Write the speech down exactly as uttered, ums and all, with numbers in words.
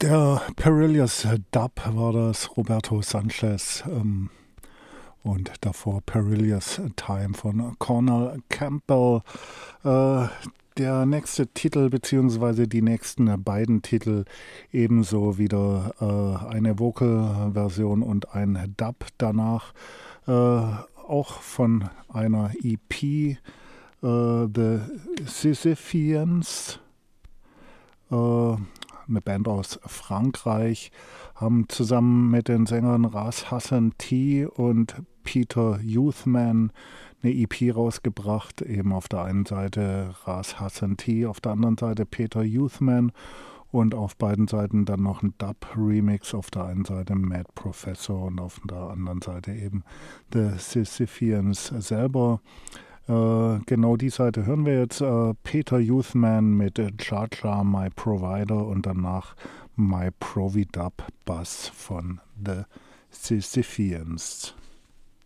Der Perilous Dub war das, Roberto Sanchez, ähm, und davor Perilous Time von Cornel Campbell. Äh, der nächste Titel beziehungsweise die nächsten beiden Titel ebenso wieder äh, eine Vocal-Version und ein Dub danach, äh, auch von einer E P, äh, The Sisypheans. Äh, eine Band aus Frankreich, haben zusammen mit den Sängern Ras Hassan T und Peter Youthman eine E P rausgebracht. Eben auf der einen Seite Ras Hassan T, auf der anderen Seite Peter Youthman und auf beiden Seiten dann noch ein Dub-Remix. Auf der einen Seite Mad Professor und auf der anderen Seite eben The Sisypheans selber. Äh, genau die Seite hören wir jetzt. Äh, Peter Youthman mit äh, Cha Cha My Provider und danach My Providub Bass von The Sisypheans.